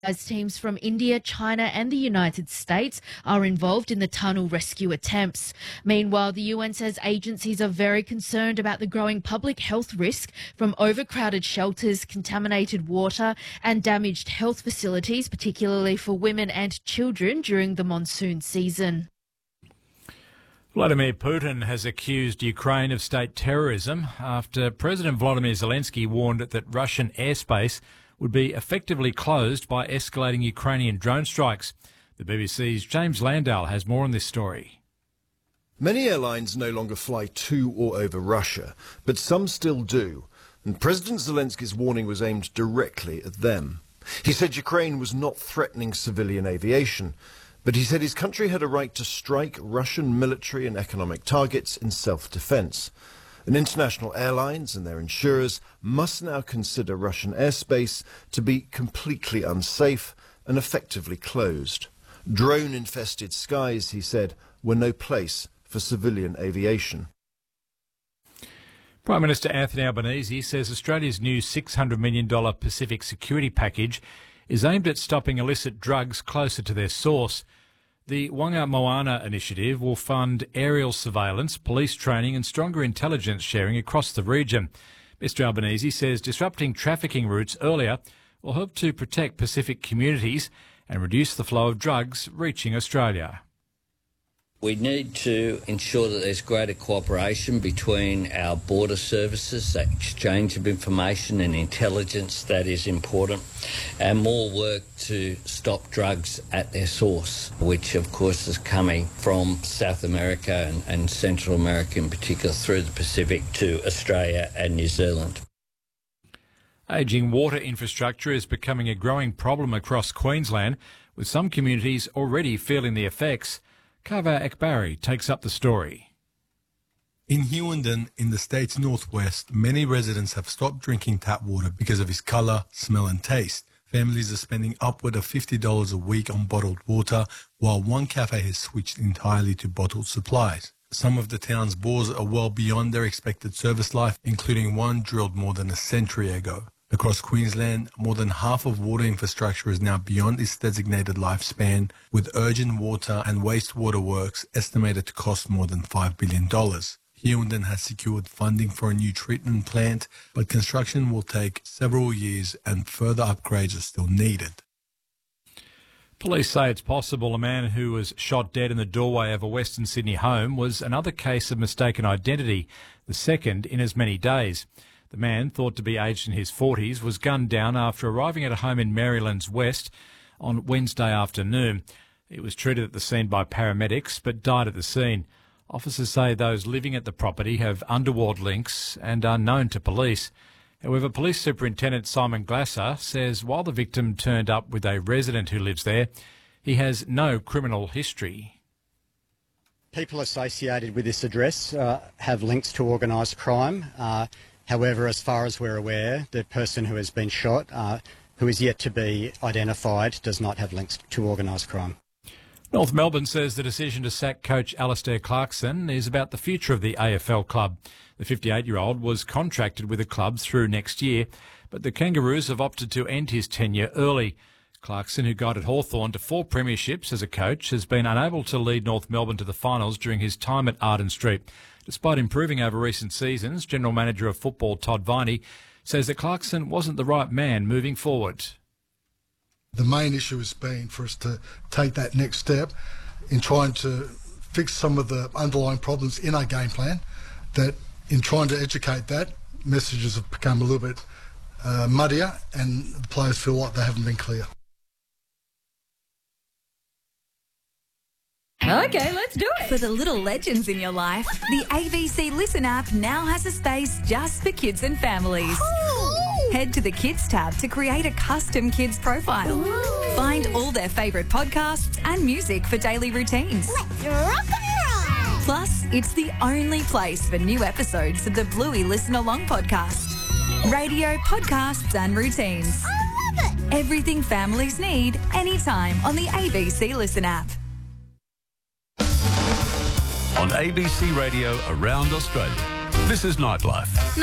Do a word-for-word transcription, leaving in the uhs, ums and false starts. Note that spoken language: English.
As teams from India, China and the United States are involved in the tunnel rescue attempts. Meanwhile, the U N says agencies are very concerned about the growing public health risk from overcrowded shelters, contaminated water and damaged health facilities, particularly for women and children during the monsoon season. Vladimir Putin has accused Ukraine of state terrorism after President Volodymyr Zelensky warned that Russian airspace would be effectively closed by escalating Ukrainian drone strikes. The B B C's James Landale has more on this story. Many airlines no longer fly to or over Russia, but some still do. And President Zelensky's warning was aimed directly at them. He said Ukraine was not threatening civilian aviation, but he said his country had a right to strike Russian military and economic targets in self-defense. And international airlines and their insurers must now consider Russian airspace to be completely unsafe and effectively closed. Drone-infested skies, he said, were no place for civilian aviation. Prime Minister Anthony Albanese says Australia's new six hundred million dollars Pacific security package is aimed at stopping illicit drugs closer to their source. The Wanga Moana initiative will fund aerial surveillance, police training and stronger intelligence sharing across the region. Mister Albanese says disrupting trafficking routes earlier will help to protect Pacific communities and reduce the flow of drugs reaching Australia. We need to ensure that there's greater cooperation between our border services, that exchange of information and intelligence that is important, and more work to stop drugs at their source, which of course is coming from South America and, and Central America in particular through the Pacific to Australia and New Zealand. Ageing water infrastructure is becoming a growing problem across Queensland, with some communities already feeling the effects. Kava Ekbari takes up the story. In Hewenden, in the state's northwest, many residents have stopped drinking tap water because of its colour, smell and taste. Families are spending upward of fifty dollars a week on bottled water, while one cafe has switched entirely to bottled supplies. Some of the town's bores are well beyond their expected service life, including one drilled more than a century ago. Across Queensland, more than half of water infrastructure is now beyond its designated lifespan, with urgent water and wastewater works estimated to cost more than five billion dollars. Hewenden has secured funding for a new treatment plant, but construction will take several years and further upgrades are still needed. Police say it's possible a man who was shot dead in the doorway of a Western Sydney home was another case of mistaken identity, the second in as many days. The man, thought to be aged in his forties, was gunned down after arriving at a home in Maryland's West on Wednesday afternoon. He was treated at the scene by paramedics but died at the scene. Officers say those living at the property have underworld links and are known to police. However, Police Superintendent Simon Glasser says while the victim turned up with a resident who lives there, he has no criminal history. People associated with this address uh, have links to organised crime. Uh, However, as far as we're aware, the person who has been shot, uh, who is yet to be identified, does not have links to organised crime. North Melbourne says the decision to sack coach Alastair Clarkson is about the future of the A F L club. The fifty-eight-year-old was contracted with the club through next year, but the Kangaroos have opted to end his tenure early. Clarkson, who guided Hawthorn to four premierships as a coach, has been unable to lead North Melbourne to the finals during his time at Arden Street. Despite improving over recent seasons, General Manager of Football Todd Viney says that Clarkson wasn't the right man moving forward. The main issue has been for us to take that next step in trying to fix some of the underlying problems in our game plan, that in trying to educate that, messages have become a little bit uh, muddier and the players feel like they haven't been clear. Okay, let's do it. For the little legends in your life, the A B C Listen app now has a space just for kids and families. Ooh. Head to the Kids tab to create a custom kids profile. Ooh. Find all their favourite podcasts and music for daily routines. Let's rock and roll. Plus, it's the only place for new episodes of the Bluey Listen Along podcast. Radio, podcasts and routines. I love it. Everything families need, anytime on the A B C Listen app. On A B C Radio around Australia, this is Nightlife.